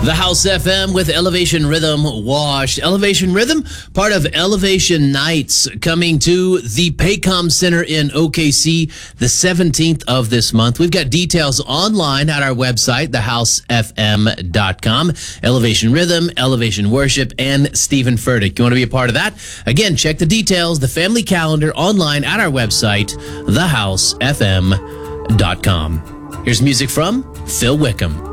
The House FM with Elevation Rhythm Washed. Elevation Rhythm, part of Elevation Nights, coming to the Paycom Center in OKC the 17th of this month. We've got details online at our website, thehousefm.com. Elevation Rhythm, Elevation Worship, and Stephen Furtick. You want to be a part of that? Again, check the details, the family calendar online at our website, thehousefm.com. Here's music from Phil Wickham.